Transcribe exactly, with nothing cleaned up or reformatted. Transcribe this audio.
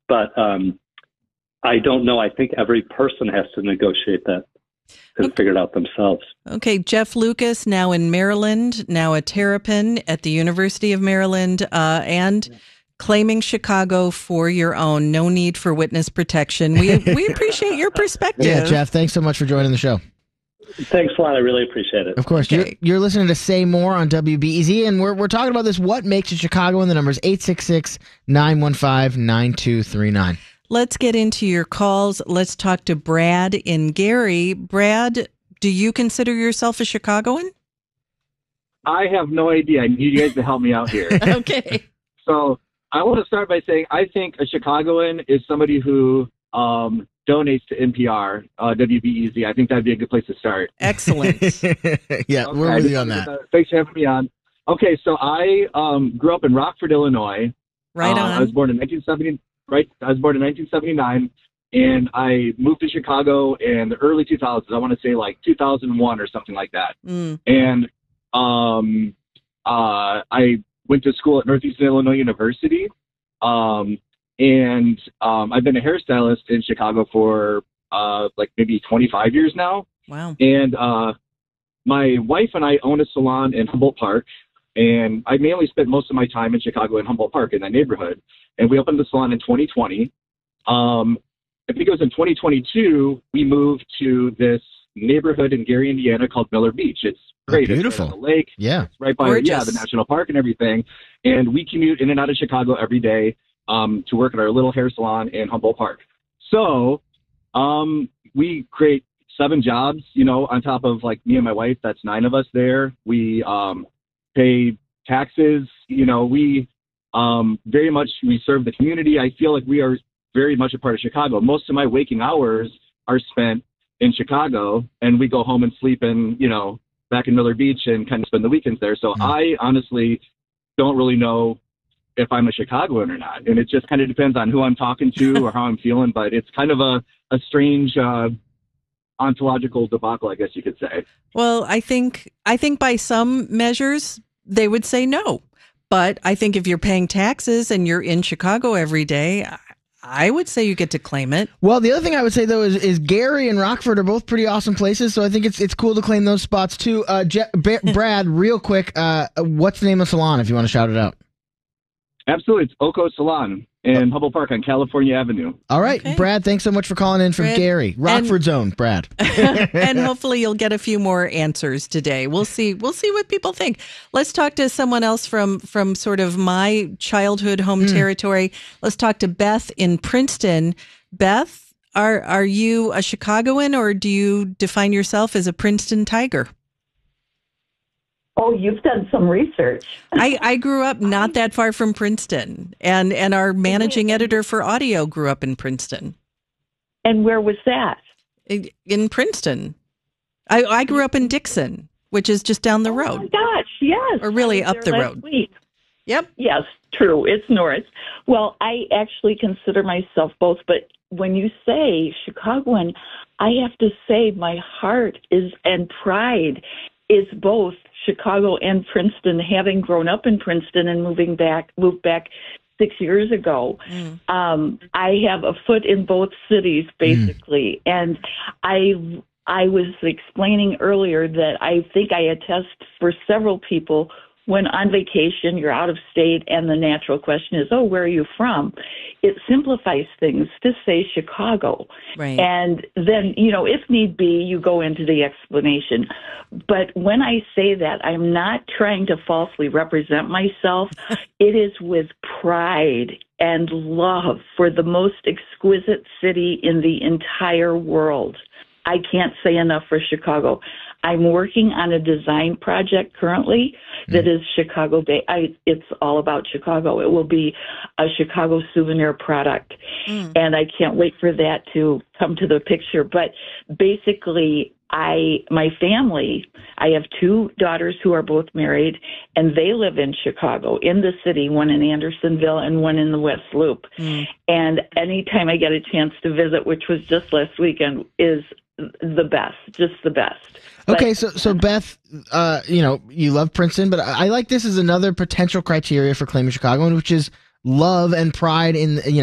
but um, I don't know. I think every person has to negotiate that and okay. figure it out themselves. Okay, Jeff Lucas, now in Maryland, now a Terrapin at the University of Maryland, uh, and claiming Chicago for your own. No need for witness protection. We we appreciate your perspective. Yeah, Jeff, thanks so much for joining the show. Thanks a lot. I really appreciate it. Of course. Okay. You're, you're listening to Say More on W B E Z, and we're we're talking about this. What makes a Chicago? And the number is eight six six, nine one five, nine two three nine. Let's get into your calls. Let's talk to Brad in Gary. Brad, do you consider yourself a Chicagoan? I have no idea. I need you guys to help me out here. Okay. So I want to start by saying I think a Chicagoan is somebody who um, donates to N P R, uh, W B E Z. I think that'd be a good place to start. Excellent. yeah, okay, we're with you on that. Uh, thanks for having me on. Okay, so I um, grew up in Rockford, Illinois. Right uh, on. I was born in nineteen seventy. Right, I was born in nineteen seventy-nine, and I moved to Chicago in the early two thousands. I want to say like two thousand one or something like that. Mm. And um, uh, I went to school at Northeastern Illinois University. Um, and um, I've been a hairstylist in Chicago for uh, like maybe twenty-five years now. Wow. And uh, my wife and I own a salon in Humboldt Park. And I mainly spent most of my time in Chicago in Humboldt Park in that neighborhood. And we opened the salon in twenty twenty. Um, I think it was in twenty twenty-two, we moved to this neighborhood in Gary, Indiana called Miller Beach. It's great. Oh, beautiful. It's right on the lake. Yeah. It's right by Gorgeous. yeah, the national park and everything. And we commute in and out of Chicago every day um, to work at our little hair salon in Humboldt Park. So um, we create seven jobs, you know, on top of like me and my wife. That's nine of us there. We um, pay taxes. You know, we um, very much, we serve the community. I feel like we are very much a part of Chicago. Most of my waking hours are spent in Chicago, and we go home and sleep in, you know, back in Miller Beach and kind of spend the weekends there. So mm-hmm. I honestly don't really know if I'm a Chicagoan or not. And it just kind of depends on who I'm talking to or how I'm feeling. But it's kind of a, a strange uh, ontological debacle, I guess you could say. Well, I think I think by some measures, they would say no. But I think if you're paying taxes and you're in Chicago every day, I would say you get to claim it. Well, the other thing I would say, though, is, is Gary and Rockford are both pretty awesome places, so I think it's it's cool to claim those spots, too. Uh, Je- B- Brad, real quick, uh, what's the name of the salon, if you want to shout it out? Absolutely. It's Oco Salon in Humboldt Park on California Avenue. All right. Okay. Brad, thanks so much for calling in from Brad, Gary. Rockford's own, Brad. And hopefully you'll get a few more answers today. We'll see. We'll see what people think. Let's talk to someone else from, from sort of my childhood home mm. territory. Let's talk to Beth in Princeton. Beth, are are you a Chicagoan, or do you define yourself as a Princeton Tiger? Oh, you've done some research. I, I grew up not that far from Princeton, and, and our managing editor for audio grew up in Princeton. And where was that? In, in Princeton. I, I grew up in Dixon, which is just down the road. Oh, my gosh, yes. Or really up the last road. Week. Yep. Yes, true. It's north. Well, I actually consider myself both, but when you say Chicagoan, I have to say my heart is and pride is both Chicago and Princeton, having grown up in Princeton and moving back, moved back six years ago. Mm. Um, I have a foot in both cities, basically. Mm. And I, I was explaining earlier that I think I attest for several people when on vacation, you're out of state, and the natural question is, oh, where are you from? It simplifies things to say Chicago. Right. And then, you know, if need be, you go into the explanation. But when I say that, I'm not trying to falsely represent myself. It is with pride and love for the most exquisite city in the entire world. I can't say enough for Chicago. I'm working on a design project currently that mm. is Chicago Bay. I, it's all about Chicago. It will be a Chicago souvenir product. Mm. And I can't wait for that to come to the picture. But basically, I, my family, I have two daughters who are both married, and they live in Chicago, in the city, one in Andersonville and one in the West Loop. Mm. And anytime I get a chance to visit, which was just last weekend, is the best, just the best. Okay, but, so so Beth, uh, you know, you love Princeton, but I, I like this as another potential criteria for claiming Chicago, which is love and pride in, you know,